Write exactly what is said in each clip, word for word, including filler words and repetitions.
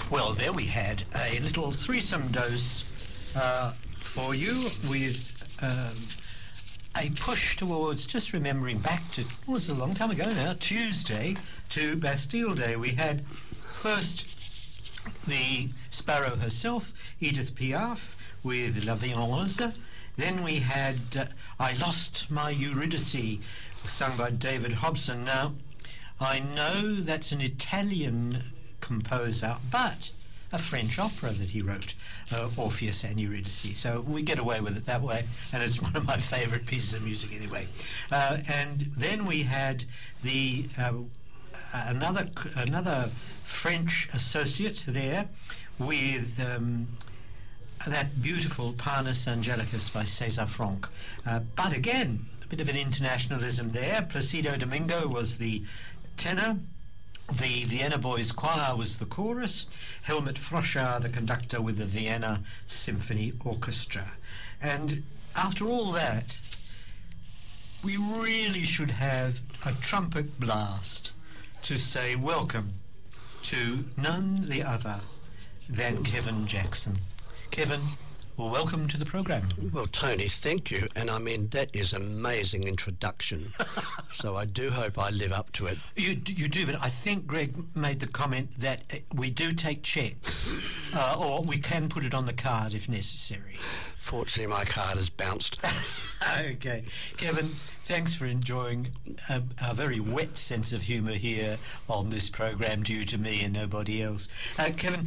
Well, there we had a little threesome dose uh, for you with um, a push towards just remembering back to, what was it, a long time ago now, Tuesday to Bastille Day. We had first the Sparrow herself, Edith Piaf, with La Violence. Then we had uh, I Lost My Eurydice, sung by David Hobson. Now, I know that's an Italian composer, but a French opera that he wrote, uh, Orpheus and Eurydice. So we get away with it that way, and it's one of my favourite pieces of music anyway. Uh, and then we had the uh, another another French associate there with um, that beautiful Panis Angelicus by César Franck. Uh, but again, a bit of an internationalism there. Placido Domingo was the tenor. The Vienna Boys Choir was the chorus. Helmut Froscher, the conductor with the Vienna Symphony Orchestra. And after all that, we really should have a trumpet blast to say welcome to none the other than Kevin Jackson. Kevin, well, welcome to the programme. Well, Tony, thank you. And I mean, that is an amazing introduction. So I do hope I live up to it. You you do, but I think Greg made the comment that uh, we do take cheques, uh, or we can put it on the card if necessary. Fortunately, my card has bounced. Okay. Kevin, thanks for enjoying a, a very wet sense of humour here on this programme due to me and nobody else. Uh, Kevin,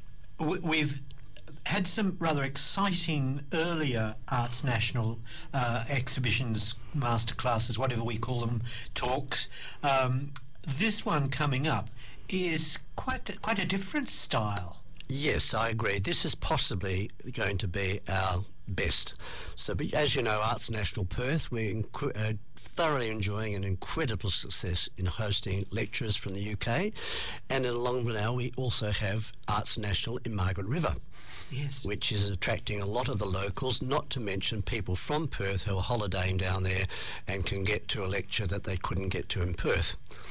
w- we've had some rather exciting earlier Arts National uh, exhibitions, masterclasses, whatever we call them, talks. Um, this one coming up is quite a, quite a different style. Yes, I agree. This is possibly going to be our best. So, but as you know, Arts National Perth, we're inc- uh, thoroughly enjoying an incredible success in hosting lecturers from the U K. And in Longbenau, we also have Arts National in Margaret River. Yes. Which is attracting a lot of the locals, not to mention people from Perth who are holidaying down there and can get to a lecture that they couldn't get to in Perth.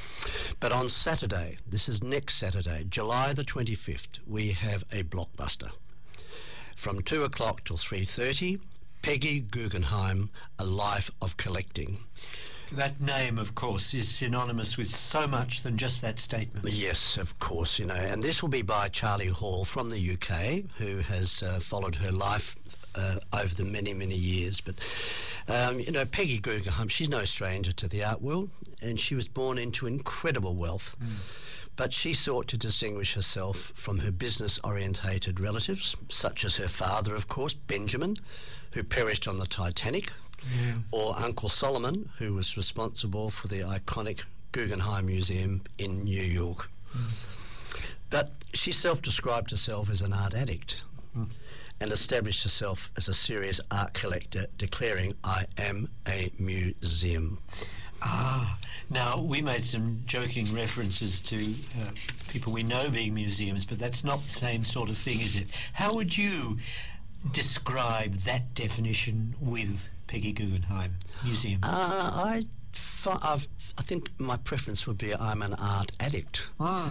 But on Saturday, this is next Saturday, July the twenty-fifth, we have a blockbuster. From two o'clock till three thirty, Peggy Guggenheim, A Life of Collecting. That name, of course, is synonymous with so much than just that statement. Yes, of course, you know, and this will be by Charlie Hall from the U K, who has uh, followed her life uh, over the many, many years. But, um, you know, Peggy Guggenheim, she's no stranger to the art world, and she was born into incredible wealth. Mm. But she sought to distinguish herself from her business-orientated relatives, such as her father, of course, Benjamin, who perished on the Titanic, yeah. or Uncle Solomon, who was responsible for the iconic Guggenheim Museum in New York. Mm. But she self-described herself as an art addict mm. and established herself as a serious art collector, declaring, "I am a museum." Ah, now we made some joking references to uh, people we know being museums, but that's not the same sort of thing, is it? How would you describe that definition with Peggy Guggenheim Museum? Uh, I, I've, I think my preference would be I'm an art addict. Ah.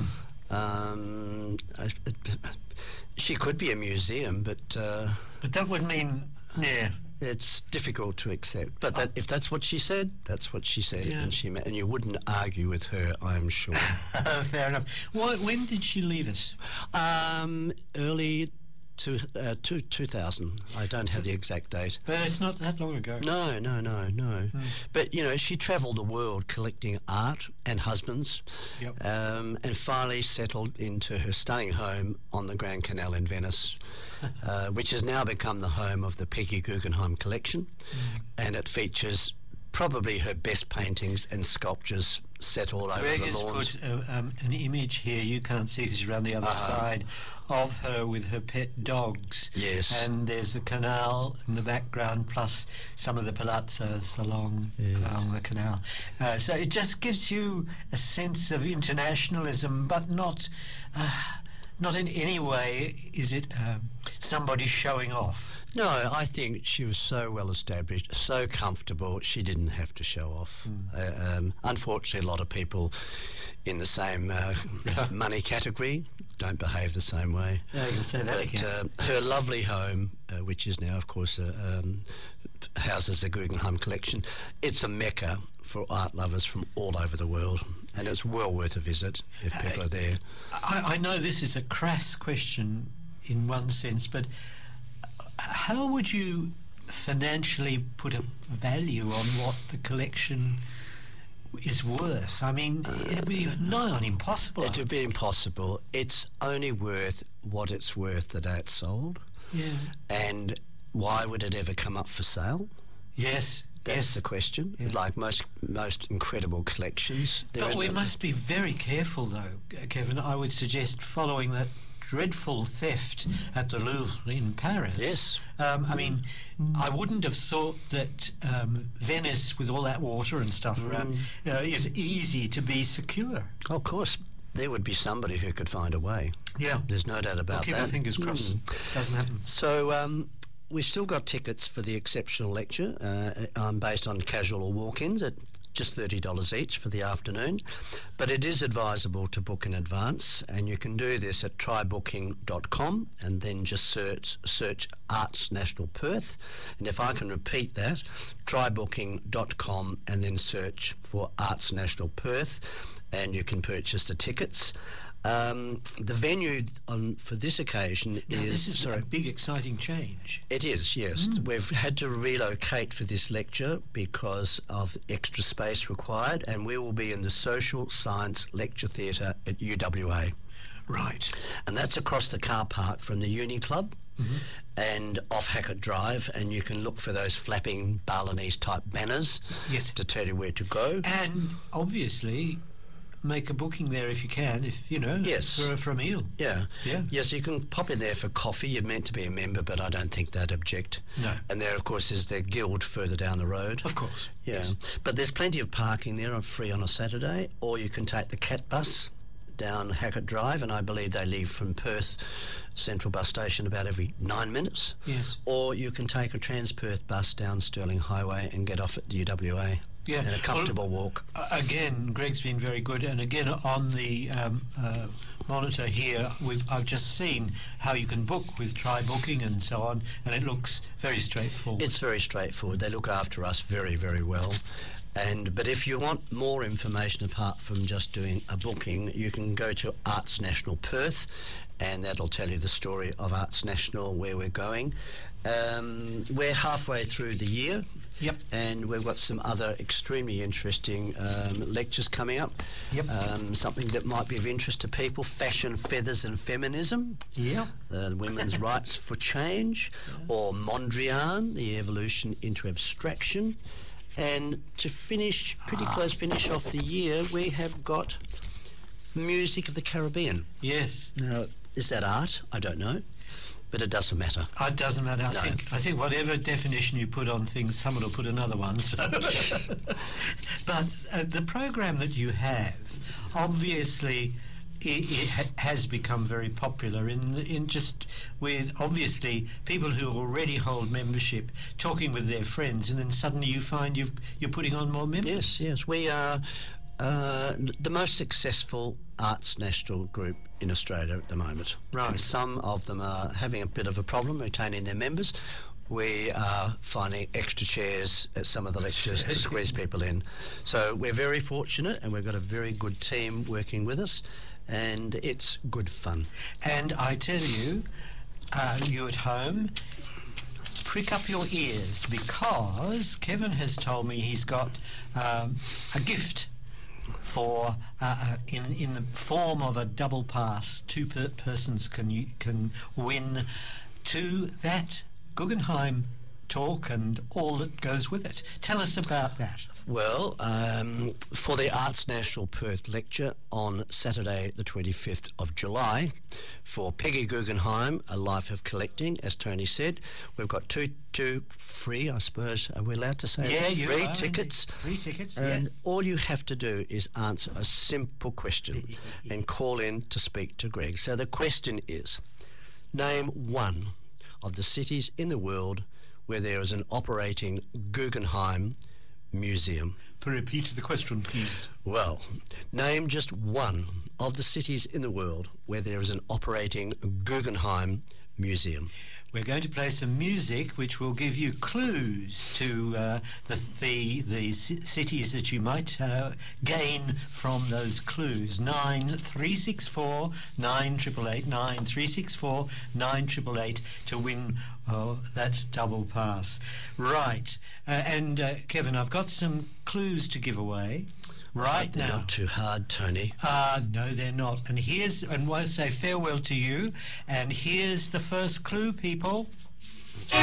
Um, uh, she could be a museum, but... Uh, but that would mean, yeah... It's difficult to accept, but that, if that's what she said, that's what she said, yeah. and she and you wouldn't argue with her, I'm sure. Fair enough. What, when did she leave us? Um, early to, uh, to two thousand. I don't have the exact date. But it's not that long ago. No, no, no, no. Hmm. But, you know, she travelled the world collecting art and husbands, yep. um, and finally settled into her stunning home on the Grand Canal in Venice, uh, which has now become the home of the Peggy Guggenheim collection, mm. and it features probably her best paintings and sculptures set all over Greg the has lawns. put uh, um, an image here, you can't see because you're around the other uh-huh. side, of her with her pet dogs. Yes. And there's the canal in the background, plus some of the palazzos along, yes. along the canal. Uh, so it just gives you a sense of internationalism, but not... Uh, Not in any way is it um, somebody showing off. No, I think she was so well established, so comfortable, she didn't have to show off. Mm. Uh, um, unfortunately, a lot of people in the same uh, money category don't behave the same way. Yeah, you can say that but, again. Uh, her lovely home, uh, which is now, of course, uh, um, houses the Guggenheim collection, it's a mecca for art lovers from all over the world, and it's well worth a visit if people uh, are there. I, I know this is a crass question in one sense, but how would you financially put a value on what the collection is worth? I mean, it would be nigh on impossible. It would be impossible. It's only worth what it's worth the day it's sold. Yeah. And why would it ever come up for sale? Yes. That's yes. the question. Yeah. Like most most incredible collections. But we must be very careful, though, Kevin. I would suggest following that dreadful theft at the Louvre in Paris. Yes. Um, I mean, I wouldn't have thought that um, Venice, with all that water and stuff mm. around, uh, is easy to be secure. Of course. There would be somebody who could find a way. Yeah. There's no doubt about we'll keep that. our fingers crossed. Mm. Doesn't happen. So um, we've still got tickets for the exceptional lecture. Uh, I'm based on casual or walk-ins at just thirty dollars each for the afternoon, but it is advisable to book in advance, and you can do this at try booking dot com and then just search search Arts National Perth. And if I can repeat that, try booking dot com and then search for Arts National Perth, and you can purchase the tickets. Um, the venue on, for this occasion now, is... This is sorry, a big, exciting change. It is, yes. Mm. We've had to relocate for this lecture because of extra space required, and we will be in the Social Science Lecture Theatre at U W A. Right. And that's across the car park from the Uni Club mm-hmm. and off Hackett Drive, and you can look for those flapping Balinese-type banners yes. to tell you where to go. And obviously... make a booking there if you can, if you know, yes. for, for a meal. Yeah. yeah. Yes, you can pop in there for coffee. You're meant to be a member, but I don't think they'd object. No. And there, of course, is the guild further down the road. Of course. Yeah. Yes. But there's plenty of parking there, free on a Saturday, or you can take the Cat bus down Hackett Drive, and I believe they leave from Perth Central Bus Station about every nine minutes. Yes. Or you can take a Trans-Perth bus down Stirling Highway and get off at the U W A. Yeah, and a comfortable well, walk. Again, Greg's been very good, and again on the um, uh, monitor here, we've, I've just seen how you can book with Try Booking and so on, and it looks very straightforward. It's very straightforward. They look after us very, very well. And but if you want more information apart from just doing a booking, you can go to Arts National Perth, and that'll tell you the story of Arts National, where we're going. Um, we're halfway through the year. Yep. And we've got some other extremely interesting um, lectures coming up. Yep. Um, something that might be of interest to people: fashion, feathers, and feminism. Yeah. Uh, women's rights for change, yeah. or Mondrian, the evolution into abstraction. And to finish, pretty ah. close finish off the year, we have got music of the Caribbean. Yes. Now, is that art? I don't know. But it doesn't matter. It doesn't matter. I no. think I think whatever definition you put on things, someone will put another one. So. But uh, the program that you have, obviously, it, it ha- has become very popular in the, in just with obviously people who already hold membership talking with their friends, and then suddenly you find you've you're putting on more members. Yes, yes, we are uh, the most successful Arts National group in Australia at the moment. Right. And some of them are having a bit of a problem retaining their members. We are finding extra chairs at some of the lectures to squeeze people in. So we're very fortunate, and we've got a very good team working with us, and it's good fun. And I tell you, uh, you at home, prick up your ears, because Kevin has told me he's got um, a gift for uh, in in the form of a double pass. Two per- persons can you, can win to that Guggenheim talk and all that goes with it. Tell us about that. Well, um, for the Arts National Perth lecture on Saturday the twenty-fifth of July, for Peggy Guggenheim, A Life of Collecting, as Tony said, we've got two two free, I suppose, are we allowed to say yeah, that? you Free are tickets. Free tickets, and yeah. all you have to do is answer a simple question and call in to speak to Greg. So the question is, name one of the cities in the world where there is an operating Guggenheim museum. repeat the question, please. Well, name just one of the cities in the world where there is an operating Guggenheim Museum. We're going to play some music which will give you clues to uh, the, the the c- cities that you might uh, gain from those clues. Nine three six four nine triple eight nine three six four nine triple eight to win uh, that double pass. Right, uh, and uh, Kevin, I've got some clues to give away. Right they're now. Not too hard, Tony. Uh, no, they're not. And here's, and we'll say farewell to you. And here's the first clue, people.